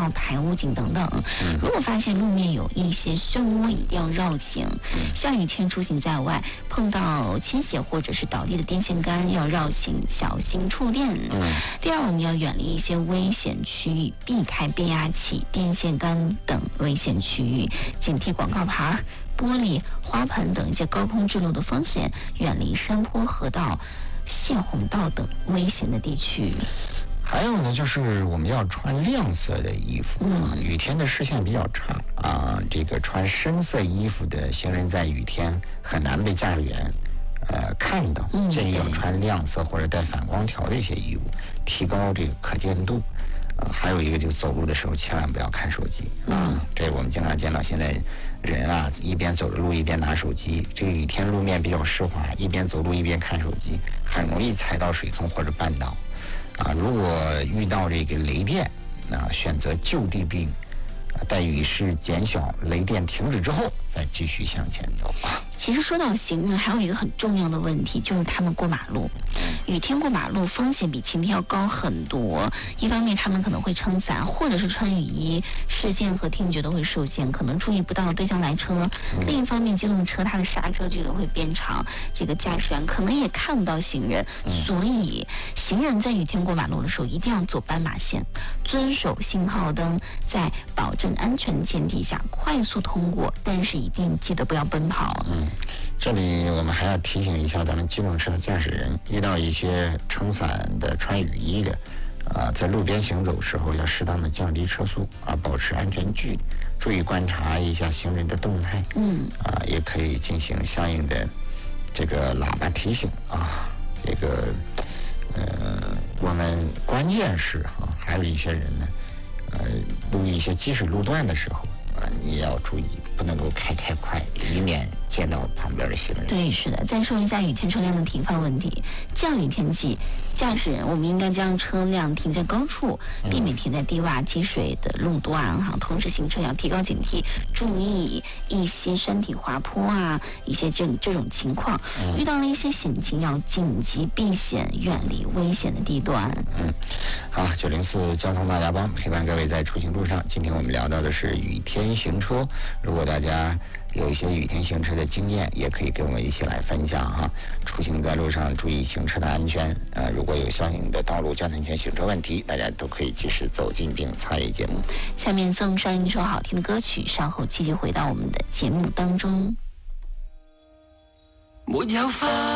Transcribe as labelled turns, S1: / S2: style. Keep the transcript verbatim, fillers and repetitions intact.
S1: 道、排污井等等。如果发现路面有一些漩涡，一定要绕行。下雨天出行在外，碰到倾斜或者是倒地的电线杆，要绕行，小心触电。第二，我们要远离一些危险区域，避开变压器、电线杆等危险区域，警惕广告牌、玻璃、花盆等一些高空坠落的风险，远离山坡、河道、泄洪道等危险的地区。
S2: 还有呢，就是我们要穿亮色的衣服啊，雨天的视线比较差啊，这个穿深色衣服的行人在雨天很难被驾驶员呃看到，建议要穿亮色或者带反光条的一些衣物，提高这个可见度。呃，还有一个就是走路的时候千万不要看手机啊，这我们经常见到现在人啊一边走着路一边拿手机，这个雨天路面比较湿滑，一边走路一边看手机，很容易踩到水坑或者绊倒。啊，如果遇到这个雷电，啊，选择就地避雨，啊，待雨势减小、雷电停止之后，再继续向前走啊。
S1: 其实说到行人，还有一个很重要的问题，就是他们过马路。雨天过马路风险比晴天要高很多。一方面，他们可能会撑伞，或者是穿雨衣，视线和听觉都会受限，可能注意不到对向来车。嗯、另一方面，机动车它的刹车距离会变长，这个驾驶员可能也看不到行人。嗯、所以，行人在雨天过马路的时候，一定要走斑马线，遵守信号灯，在保证安全前提下快速通过，但是一定记得不要奔跑。
S2: 嗯。这里我们还要提醒一下咱们机动车的驾驶人，遇到一些撑伞的、穿雨衣的，啊、呃，在路边行走时候要适当的降低车速啊，保持安全距离，注意观察一下行人的动态，嗯，啊，也可以进行相应的这个喇叭提醒啊，这个，呃，我们关键是哈、啊，还有一些人呢，呃，路一些积水路段的时候啊，你也要注意。不能够开太快，以免溅到旁边的行人。
S1: 对，是的。再说一下雨天车辆的停放问题。降雨天气，驾驶人我们应该将车辆停在高处，避免停在低洼积水的路段哈。同时，行车要提高警惕，注意一些山体滑坡啊，一些这这种情况。嗯、遇到了一些险情，要紧急避险，远离危险的地段。
S2: 嗯，好，九零四交通大家帮陪伴各位在出行路上。今天我们聊到的是雨天行车，如果大家有一些雨天行车的经验，也可以跟我们一起来分享哈。出行在路上注意行车的安全，呃，如果有相应的道路交通权行车问题，大家都可以及时走进并参与节目。
S1: 下面送上一首好听的歌曲，稍后继续回到我们的节目当中。没有